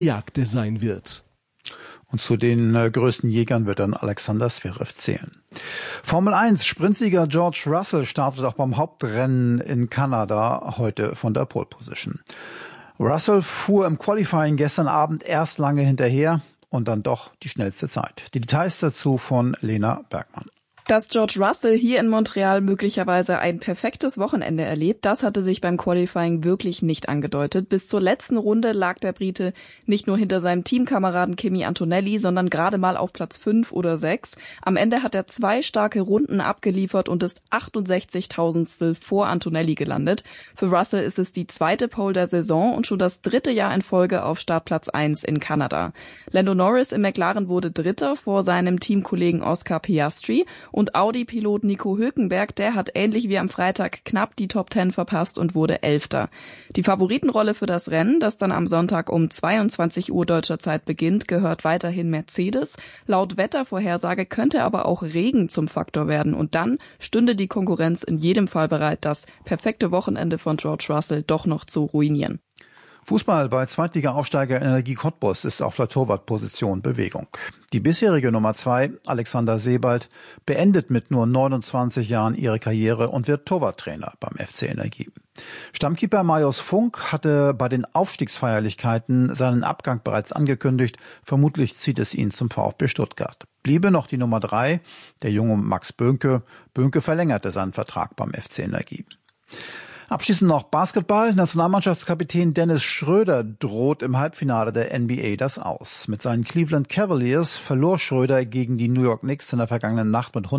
Jagd sein wird. Und zu den größten Jägern wird dann Alexander Zverev zählen. Formel 1 Sprintsieger George Russell startet auch beim Hauptrennen in Kanada heute von der Pole Position. Russell fuhr im Qualifying gestern Abend erst lange hinterher und dann doch die schnellste Zeit. Die Details dazu von Lena Bergmann. Dass George Russell hier in Montreal möglicherweise ein perfektes Wochenende erlebt, das hatte sich beim Qualifying wirklich nicht angedeutet. Bis zur letzten Runde lag der Brite nicht nur hinter seinem Teamkameraden Kimi Antonelli, sondern gerade mal auf Platz 5 oder 6. Am Ende hat er 2 starke Runden abgeliefert und ist 68.000stel vor Antonelli gelandet. Für Russell ist es die 2. Pole der Saison und schon das 3. Jahr in Folge auf Startplatz 1 in Kanada. Lando Norris im McLaren wurde Dritter vor seinem Teamkollegen Oscar Piastri. Und Audi-Pilot Nico Hülkenberg, der hat ähnlich wie am Freitag knapp die Top 10 verpasst und wurde 11. Die Favoritenrolle für das Rennen, das dann am Sonntag um 22 Uhr deutscher Zeit beginnt, gehört weiterhin Mercedes. Laut Wettervorhersage könnte aber auch Regen zum Faktor werden. Und dann stünde die Konkurrenz in jedem Fall bereit, das perfekte Wochenende von George Russell doch noch zu ruinieren. Fußball bei Zweitliga-Aufsteiger Energie Cottbus ist auf der Torwartposition Bewegung. Die bisherige Nummer 2, Alexander Sebald, beendet mit nur 29 Jahren ihre Karriere und wird Torwarttrainer beim FC Energie. Stammkeeper Marius Funk hatte bei den Aufstiegsfeierlichkeiten seinen Abgang bereits angekündigt. Vermutlich zieht es ihn zum VfB Stuttgart. Bliebe noch die Nummer 3, der junge Max Böhnke. Böhnke verlängerte seinen Vertrag beim FC Energie. Abschließend noch Basketball. Nationalmannschaftskapitän Dennis Schröder droht im Halbfinale der NBA das Aus. Mit seinen Cleveland Cavaliers verlor Schröder gegen die New York Knicks in der vergangenen Nacht mit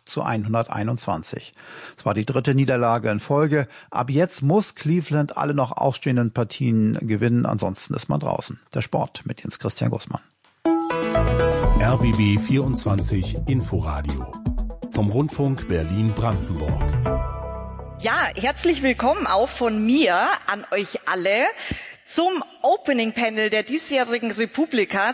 108-121. Es war die 3. Niederlage in Folge. Ab jetzt muss Cleveland alle noch ausstehenden Partien gewinnen, ansonsten ist man draußen. Der Sport mit Jens Christian Gussmann. RBB 24 Inforadio vom Rundfunk Berlin-Brandenburg. Ja, herzlich willkommen auch von mir an euch alle zum Opening Panel der diesjährigen Republika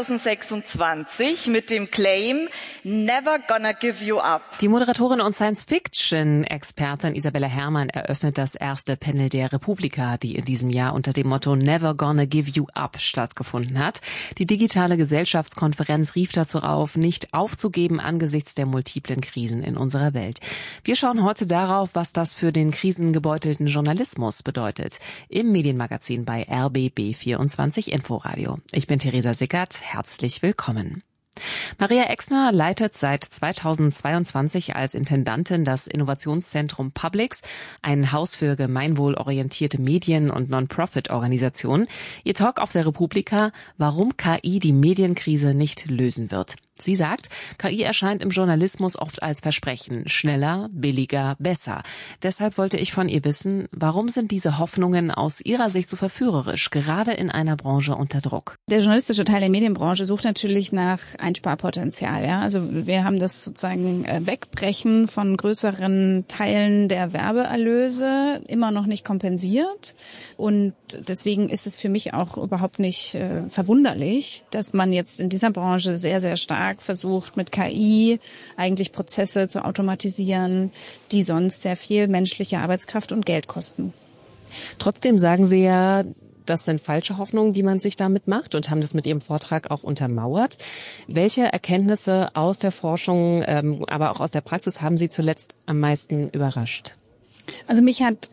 2026 mit dem Claim Never Gonna Give You Up. Die Moderatorin und Science-Fiction-Expertin Isabella Herrmann eröffnet das erste Panel der Republika, die in diesem Jahr unter dem Motto Never Gonna Give You Up stattgefunden hat. Die digitale Gesellschaftskonferenz rief dazu auf, nicht aufzugeben angesichts der multiplen Krisen in unserer Welt. Wir schauen heute darauf, was das für den krisengebeutelten Journalismus bedeutet. Im Medienmagazin bei RBB 24 Inforadio. Ich bin Theresa Sickert. Herzlich willkommen. Maria Exner leitet seit 2022 als Intendantin das Innovationszentrum Publix, ein Haus für gemeinwohlorientierte Medien- und Non-Profit-Organisationen. Ihr Talk auf der Republika, warum KI die Medienkrise nicht lösen wird. Sie sagt, KI erscheint im Journalismus oft als Versprechen, schneller, billiger, besser. Deshalb wollte ich von ihr wissen, warum sind diese Hoffnungen aus ihrer Sicht so verführerisch, gerade in einer Branche unter Druck? Der journalistische Teil der Medienbranche sucht natürlich nach Einsparpotenzial. Ja? Also wir haben das sozusagen Wegbrechen von größeren Teilen der Werbeerlöse immer noch nicht kompensiert. Und deswegen ist es für mich auch überhaupt nicht verwunderlich, dass man jetzt in dieser Branche sehr, sehr stark versucht, mit KI eigentlich Prozesse zu automatisieren, die sonst sehr viel menschliche Arbeitskraft und Geld kosten. Trotzdem sagen Sie ja, das sind falsche Hoffnungen, die man sich damit macht und haben das mit Ihrem Vortrag auch untermauert. Welche Erkenntnisse aus der Forschung, aber auch aus der Praxis haben Sie zuletzt am meisten überrascht? Also mich hat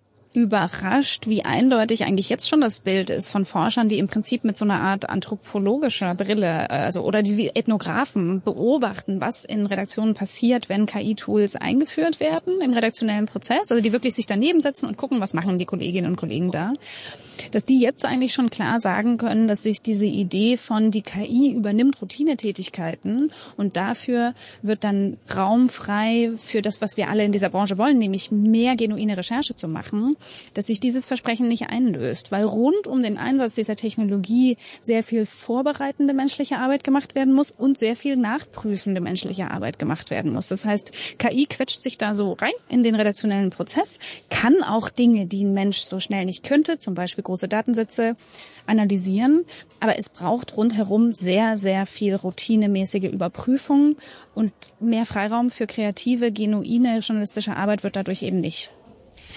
überrascht, wie eindeutig eigentlich jetzt schon das Bild ist von Forschern, die im Prinzip mit so einer Art anthropologischer Brille, oder die wie Ethnographen beobachten, was in Redaktionen passiert, wenn KI-Tools eingeführt werden im redaktionellen Prozess, also die wirklich sich daneben setzen und gucken, was machen die Kolleginnen und Kollegen da, dass die jetzt eigentlich schon klar sagen können, dass sich diese Idee von die KI übernimmt Routinetätigkeiten und dafür wird dann Raum frei für das, was wir alle in dieser Branche wollen, nämlich mehr genuine Recherche zu machen, dass sich dieses Versprechen nicht einlöst, weil rund um den Einsatz dieser Technologie sehr viel vorbereitende menschliche Arbeit gemacht werden muss und sehr viel nachprüfende menschliche Arbeit gemacht werden muss. Das heißt, KI quetscht sich da so rein in den redaktionellen Prozess, kann auch Dinge, die ein Mensch so schnell nicht könnte, zum Beispiel große Datensätze, analysieren, aber es braucht rundherum sehr, sehr viel routinemäßige Überprüfung und mehr Freiraum für kreative, genuine journalistische Arbeit wird dadurch eben nicht.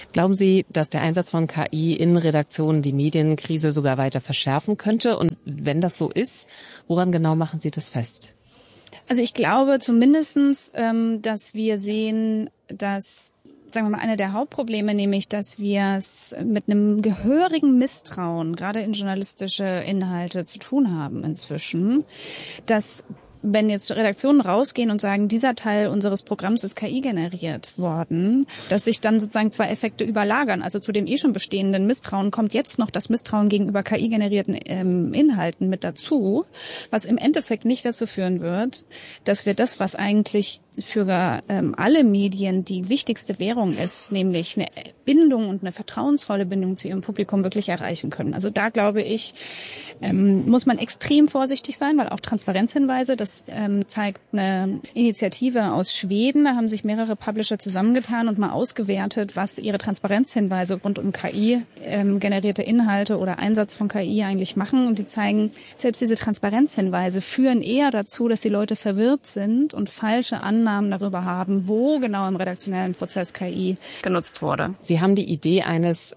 Glauben Sie, dass der Einsatz von KI in Redaktionen die Medienkrise sogar weiter verschärfen könnte? Und wenn das so ist, woran genau machen Sie das fest? Also ich glaube zumindestens, dass wir sehen, dass, sagen wir mal, einer der Hauptprobleme, nämlich, dass wir es mit einem gehörigen Misstrauen, gerade in journalistische Inhalte, zu tun haben inzwischen, dass wenn jetzt Redaktionen rausgehen und sagen, dieser Teil unseres Programms ist KI generiert worden, dass sich dann sozusagen zwei Effekte überlagern. Also zu dem schon bestehenden Misstrauen kommt jetzt noch das Misstrauen gegenüber KI-generierten Inhalten mit dazu, was im Endeffekt nicht dazu führen wird, dass wir das, was eigentlich für alle Medien die wichtigste Währung ist, nämlich eine Bindung und eine vertrauensvolle Bindung zu ihrem Publikum wirklich erreichen können. Also da glaube ich, muss man extrem vorsichtig sein, weil auch Transparenzhinweise, das zeigt eine Initiative aus Schweden, da haben sich mehrere Publisher zusammengetan und mal ausgewertet, was ihre Transparenzhinweise rund um KI generierte Inhalte oder Einsatz von KI eigentlich machen. Und die zeigen, selbst diese Transparenzhinweise führen eher dazu, dass die Leute verwirrt sind und falsche Annahmen darüber haben, wo genau im redaktionellen Prozess KI genutzt wurde. Sie haben die Idee eines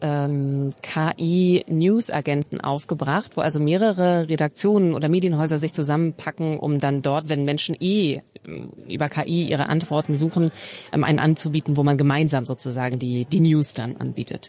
KI-News-Agenten aufgebracht, wo also mehrere Redaktionen oder Medienhäuser sich zusammenpacken, um dann dort, wenn Menschen über KI ihre Antworten suchen, einen anzubieten, wo man gemeinsam sozusagen die News dann anbietet.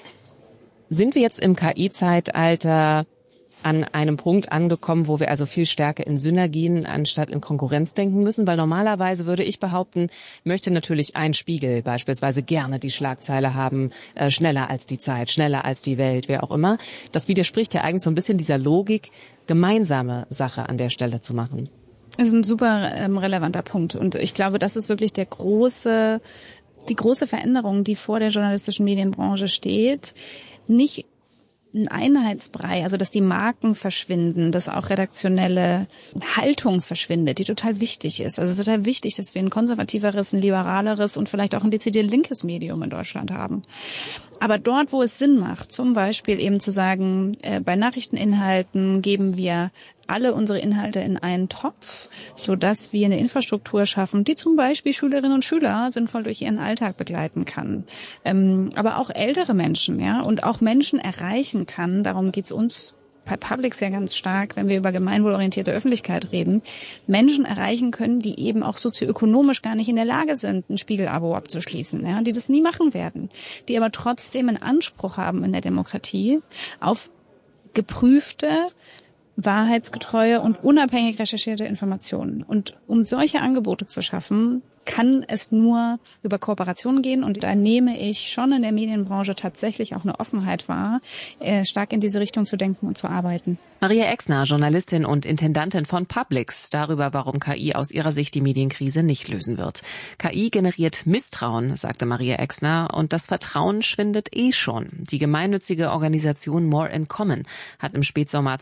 Sind wir jetzt im KI-Zeitalter an einem Punkt angekommen, wo wir also viel stärker in Synergien anstatt in Konkurrenz denken müssen? Weil normalerweise würde ich behaupten, möchte natürlich ein Spiegel beispielsweise gerne die Schlagzeile haben, schneller als die Zeit, schneller als die Welt, wer auch immer. Das widerspricht ja eigentlich so ein bisschen dieser Logik, gemeinsame Sache an der Stelle zu machen. Das ist ein super relevanter Punkt. Und ich glaube, das ist wirklich die große Veränderung, die vor der journalistischen Medienbranche steht. Nicht ein Einheitsbrei, also dass die Marken verschwinden, dass auch redaktionelle Haltung verschwindet, die total wichtig ist. Also es ist total wichtig, dass wir ein konservativeres, ein liberaleres und vielleicht auch ein dezidiert linkes Medium in Deutschland haben. Aber dort, wo es Sinn macht, zum Beispiel eben zu sagen, bei Nachrichteninhalten geben wir alle unsere Inhalte in einen Topf, sodass wir eine Infrastruktur schaffen, die zum Beispiel Schülerinnen und Schüler sinnvoll durch ihren Alltag begleiten kann. Aber auch ältere Menschen, ja, und auch Menschen erreichen kann. Darum geht's uns bei Publix ja ganz stark, wenn wir über gemeinwohlorientierte Öffentlichkeit reden, Menschen erreichen können, die eben auch sozioökonomisch gar nicht in der Lage sind, ein Spiegel-Abo abzuschließen, ja, die das nie machen werden, die aber trotzdem einen Anspruch haben in der Demokratie auf geprüfte, wahrheitsgetreue und unabhängig recherchierte Informationen. Und um solche Angebote zu schaffen, kann es nur über Kooperationen gehen. Und da nehme ich schon in der Medienbranche tatsächlich auch eine Offenheit wahr, stark in diese Richtung zu denken und zu arbeiten. Maria Exner, Journalistin und Intendantin von Publix, darüber, warum KI aus ihrer Sicht die Medienkrise nicht lösen wird. KI generiert Misstrauen, sagte Maria Exner, und das Vertrauen schwindet schon. Die gemeinnützige Organisation More in Common hat im Spätsommer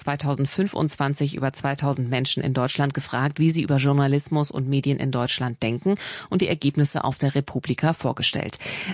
2025 über 2000 Menschen in Deutschland gefragt, wie sie über Journalismus und Medien in Deutschland denken, und die Ergebnisse auf der Republika vorgestellt.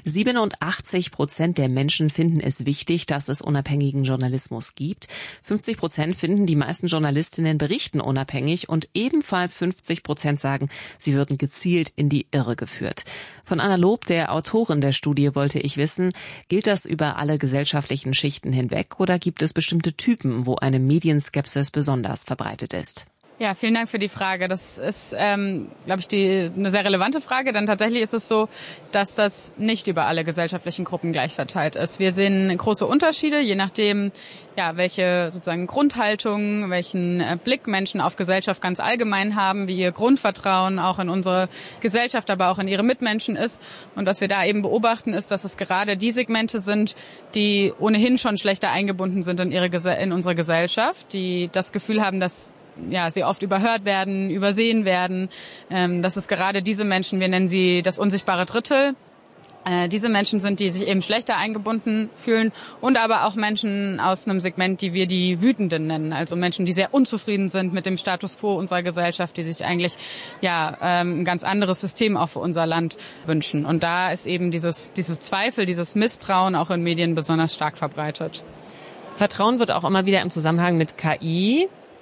87% der Menschen finden es wichtig, dass es unabhängigen Journalismus gibt. 50% finden, die meisten Journalistinnen berichten unabhängig, und ebenfalls 50% sagen, sie würden gezielt in die Irre geführt. Von Anna Lob, der Autorin der Studie, wollte ich wissen, gilt das über alle gesellschaftlichen Schichten hinweg oder gibt es bestimmte Typen, wo eine Medienskepsis besonders verbreitet ist? Ja, vielen Dank für die Frage. Das ist, glaube ich, eine sehr relevante Frage, denn tatsächlich ist es so, dass das nicht über alle gesellschaftlichen Gruppen gleich verteilt ist. Wir sehen große Unterschiede, je nachdem, ja, welche sozusagen Grundhaltung, welchen Blick Menschen auf Gesellschaft ganz allgemein haben, wie ihr Grundvertrauen auch in unsere Gesellschaft, aber auch in ihre Mitmenschen ist. Und was wir da eben beobachten, ist, dass es gerade die Segmente sind, die ohnehin schon schlechter eingebunden sind in unsere Gesellschaft, die das Gefühl haben, dass sie oft überhört werden, übersehen werden. Das ist gerade diese Menschen, wir nennen sie das unsichtbare Drittel. Diese Menschen sind, die sich eben schlechter eingebunden fühlen, und aber auch Menschen aus einem Segment, die wir die Wütenden nennen. Also Menschen, die sehr unzufrieden sind mit dem Status quo unserer Gesellschaft, die sich eigentlich ein ganz anderes System auch für unser Land wünschen. Und da ist eben diese Zweifel, dieses Misstrauen auch in Medien besonders stark verbreitet. Vertrauen wird auch immer wieder im Zusammenhang mit KI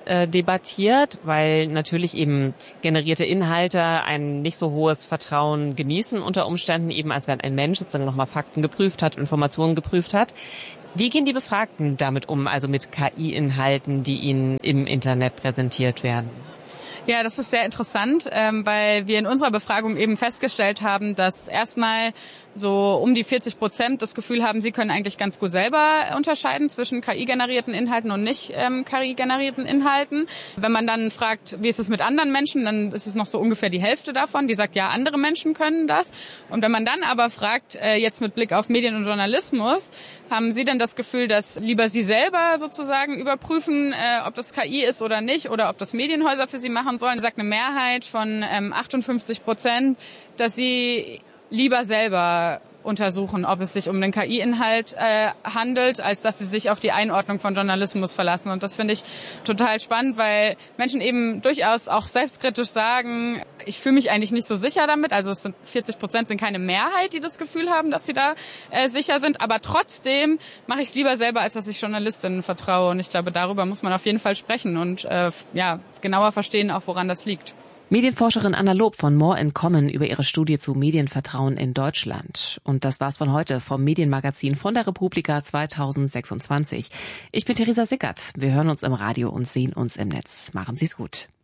debattiert, weil natürlich eben generierte Inhalte ein nicht so hohes Vertrauen genießen unter Umständen, eben als wenn ein Mensch sozusagen nochmal Fakten geprüft hat, Informationen geprüft hat. Wie gehen die Befragten damit um, also mit KI-Inhalten, die ihnen im Internet präsentiert werden? Ja, das ist sehr interessant, weil wir in unserer Befragung eben festgestellt haben, dass erstmal so um die 40% das Gefühl haben, sie können eigentlich ganz gut selber unterscheiden zwischen KI-generierten Inhalten und nicht KI-generierten Inhalten. Wenn man dann fragt, wie ist es mit anderen Menschen, dann ist es noch so ungefähr die Hälfte davon, die sagt, ja, andere Menschen können das. Und wenn man dann aber fragt, jetzt mit Blick auf Medien und Journalismus, haben Sie denn das Gefühl, dass lieber Sie selber sozusagen überprüfen, ob das KI ist oder nicht, oder ob das Medienhäuser für Sie machen sollen? Sagt eine Mehrheit von 58%, dass Sie lieber selber untersuchen, ob es sich um einen KI-Inhalt handelt, als dass sie sich auf die Einordnung von Journalismus verlassen. Und das finde ich total spannend, weil Menschen eben durchaus auch selbstkritisch sagen, ich fühle mich eigentlich nicht so sicher damit. Also es sind 40% sind keine Mehrheit, die das Gefühl haben, dass sie da sicher sind. Aber trotzdem mache ich es lieber selber, als dass ich Journalistinnen vertraue. Und ich glaube, darüber muss man auf jeden Fall sprechen und genauer verstehen, auch woran das liegt. Medienforscherin Anna Lob von More in Common über ihre Studie zu Medienvertrauen in Deutschland. Und das war's von heute vom Medienmagazin von der Republika 2026. Ich bin Theresa Sickert. Wir hören uns im Radio und sehen uns im Netz. Machen Sie's gut.